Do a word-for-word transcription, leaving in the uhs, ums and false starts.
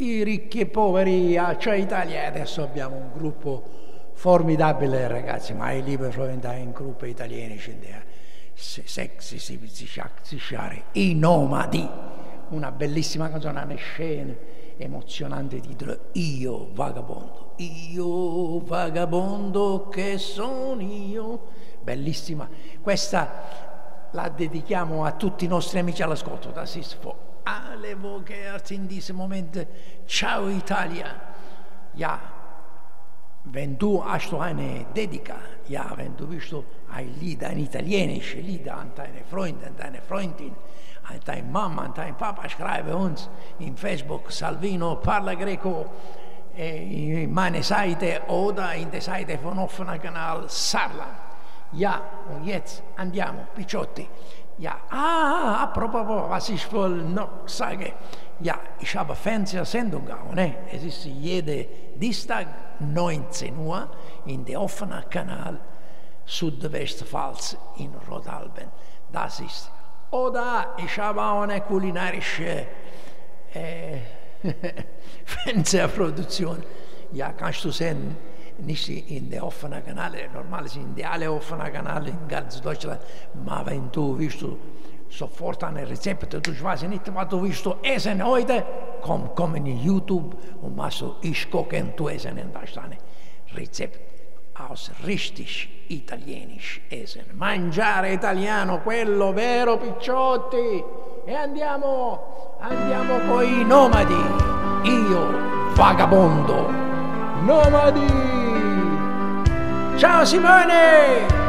i ricchi e poveri, cioè Italia. Adesso abbiamo un gruppo formidabile, ragazzi, ma è libero Florentino in gruppo italiano, sexy, si si i nomadi, una bellissima canzone, una scena emozionante, titolo Io vagabondo, io vagabondo che sono io, bellissima. Questa la dedichiamo a tutti i nostri amici all'ascolto, da Sisfo alle voche in questo momento. Ciao Italia, ja, wenn du hast du eine Dedica, ja, wenn du willst du ein Lied, ein italienisches Lied an deine Freunde, an deine Freundin, an deine Mama, an deinen Papa, schreibe uns in Facebook Salvino Parla Greco eh, in meine Seite oder in der Seite von offener Kanal Saarland. Ja, und jetzt andiamo, Picciotti. Ja, ah, apropos, was ich wohl noch sage. Ja, ich habe Fernsehsendung auch, ne? Es ist jede Dienstag neunzehn Uhr in der offenen Kanal Südwestpfalz in Rodalben. Das ist. Oder ich habe auch eine kulinarische äh, Fernsehproduktion. Ja, kannst du sehen, nicht in der offenen Kanäle, normal sind die alle offenen Kanäle in ganz Deutschland, aber wenn du willst du sofort ein Rezept, du weißt nicht, was du willst du essen heute, komm, komm in YouTube und machst so, ich koche und du essen und da ist ein Rezept aus richtig italienisch essen. Mangiare italiano, quello vero, Picciotti. E andiamo, andiamo con i nomadi, io vagabondo, nomadi. Ciao Simone!